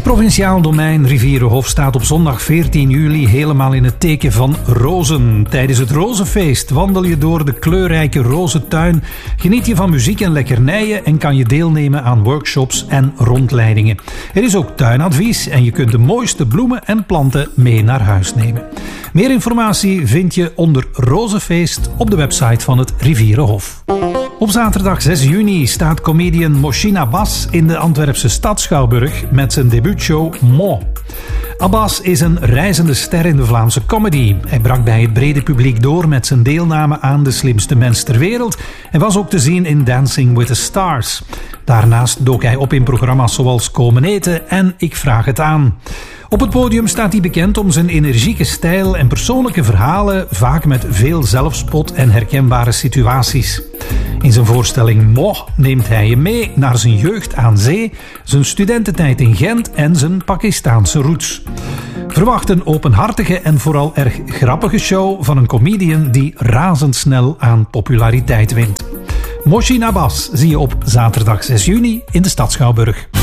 Provinciaal domein Rivierenhof staat op zondag 14 juli helemaal in het teken van rozen. Tijdens het rozenfeest wandel je door de kleurrijke rozentuin, geniet je van muziek en lekkernijen en kan je deelnemen aan workshops en rondleidingen. Er is ook tuinadvies en je kunt de mooiste bloemen en planten mee naar huis nemen. Meer informatie vind je onder Rozenfeest op de website van het Rivierenhof. Op zaterdag 6 juni staat comedian Moshin Abbas in de Antwerpse Stadsschouwburg met zijn debuutshow Mo. Abbas is een reizende ster in de Vlaamse comedy. Hij brak bij het brede publiek door met zijn deelname aan De Slimste Mens ter Wereld en was ook te zien in Dancing with the Stars. Daarnaast dook hij op in programma's zoals Komen Eten en Ik Vraag Het Aan. Op het podium staat hij bekend om zijn energieke stijl en persoonlijke verhalen, vaak met veel zelfspot en herkenbare situaties. In zijn voorstelling Mo neemt hij je mee naar zijn jeugd aan zee, zijn studententijd in Gent en zijn Pakistaanse roots. Verwacht een openhartige en vooral erg grappige show van een comedian die razendsnel aan populariteit wint. Moshin Abbas zie je op zaterdag 6 juni in de Stadsschouwburg.